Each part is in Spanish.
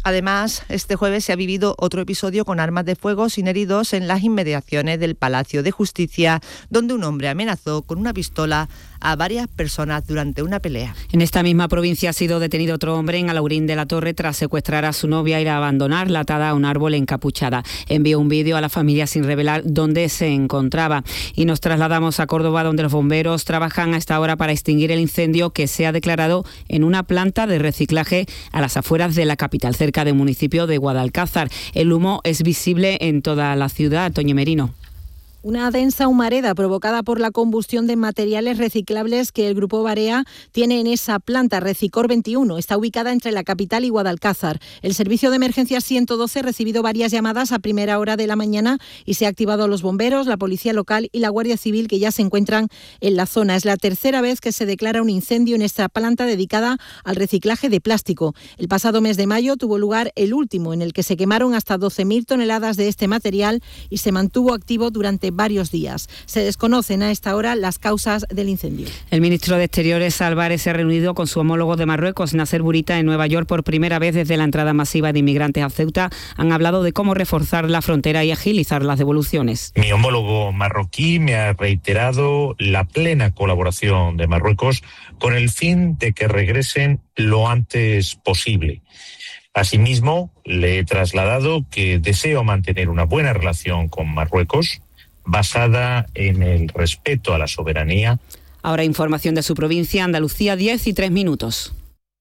Además, este jueves se ha vivido otro episodio con armas de fuego sin heridos en las inmediaciones del Palacio de Justicia, donde un hombre amenazó con una pistola a varias personas durante una pelea. En esta misma provincia ha sido detenido otro hombre en Alaurín de la Torre tras secuestrar a su novia y abandonarla atada a un árbol encapuchada. Envió un vídeo a la familia sin revelar dónde se encontraba. Y nos trasladamos a Córdoba, donde los bomberos trabajan a esta hora para extinguir el incendio que se ha declarado en una planta de reciclaje a las afueras de la capital, cerca del municipio de Guadalcázar. El humo es visible en toda la ciudad. Toño Merino. Una densa humareda provocada por la combustión de materiales reciclables que el Grupo Barea tiene en esa planta Recicor 21. Está ubicada entre la capital y Guadalcázar. El servicio de emergencias 112 ha recibido varias llamadas a primera hora de la mañana y se ha activado a los bomberos, la policía local y la Guardia Civil, que ya se encuentran en la zona. Es la tercera vez que se declara un incendio en esta planta dedicada al reciclaje de plástico. El pasado mes de mayo tuvo lugar el último, en el que se quemaron hasta 12.000 toneladas de este material y se mantuvo activo durante varios días. Se desconocen a esta hora las causas del incendio. El ministro de Exteriores, Álvarez, se ha reunido con su homólogo de Marruecos, Nasser Bourita, en Nueva York por primera vez desde la entrada masiva de inmigrantes a Ceuta. Han hablado de cómo reforzar la frontera y agilizar las devoluciones. Mi homólogo marroquí me ha reiterado la plena colaboración de Marruecos con el fin de que regresen lo antes posible. Asimismo, le he trasladado que deseo mantener una buena relación con Marruecos, basada en el respeto a la soberanía. Ahora información de su provincia, Andalucía, 10:03.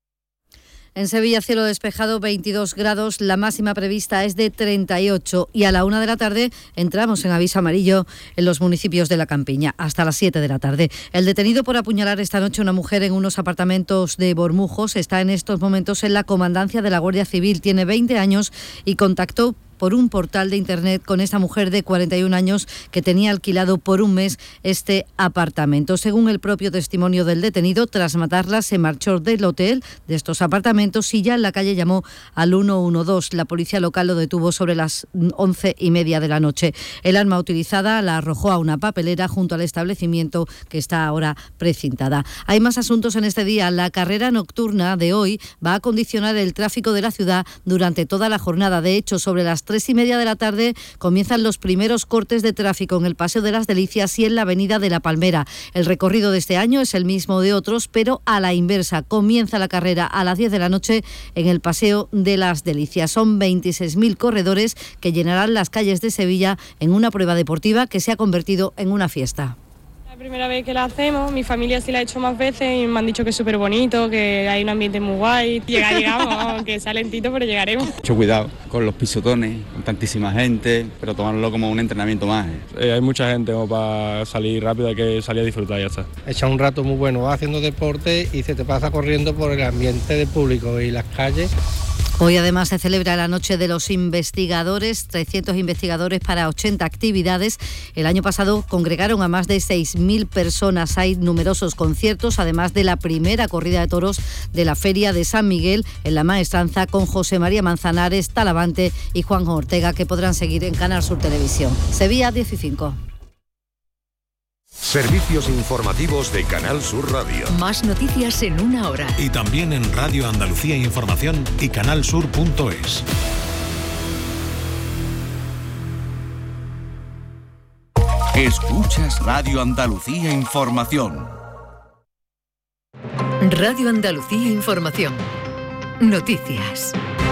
En Sevilla, cielo despejado, 22 grados, la máxima prevista es de 38 y a la 1 de la tarde entramos en aviso amarillo en los municipios de la Campiña, hasta las 7 de la tarde. El detenido por apuñalar esta noche a una mujer en unos apartamentos de Bormujos está en estos momentos en la comandancia de la Guardia Civil. Tiene 20 años y contactó por un portal de internet con esta mujer de 41 años que tenía alquilado por un mes este apartamento. Según el propio testimonio del detenido, tras matarla se marchó del hotel de estos apartamentos y ya en la calle llamó al 112. La policía local lo detuvo sobre las 11:30 de la noche. El arma utilizada la arrojó a una papelera junto al establecimiento que está ahora precintada. Hay más asuntos en este día. La carrera nocturna de hoy va a condicionar el tráfico de la ciudad durante toda la jornada. De hecho, sobre las 3:30 de la tarde comienzan los primeros cortes de tráfico en el Paseo de las Delicias y en la Avenida de la Palmera. El recorrido de este año es el mismo de otros, pero a la inversa. Comienza la carrera a las 10 de la noche en el Paseo de las Delicias. Son 26.000 corredores que llenarán las calles de Sevilla en una prueba deportiva que se ha convertido en una fiesta. La primera vez que la hacemos, mi familia sí la ha hecho más veces y me han dicho que es súper bonito, que hay un ambiente muy guay. Llegamos, aunque sea lentito, pero llegaremos. Mucho cuidado con los pisotones, con tantísima gente, pero tomarlo como un entrenamiento más. Hay mucha gente como para salir rápido, hay que salir a disfrutar y ya está. Echa un rato muy bueno, vas haciendo deporte y se te pasa corriendo por el ambiente del público y las calles. Hoy además se celebra la Noche de los Investigadores, 300 investigadores para 80 actividades. El año pasado congregaron a más de 6.000 personas. Hay numerosos conciertos, además de la primera corrida de toros de la Feria de San Miguel en La Maestranza con José María Manzanares, Talavante y Juanjo Ortega, que podrán seguir en Canal Sur Televisión. Sevilla, 15. Servicios informativos de Canal Sur Radio. Más noticias en una hora. Y también en Radio Andalucía Información y canalsur.es. Escuchas Radio Andalucía Información. Radio Andalucía Información. Noticias.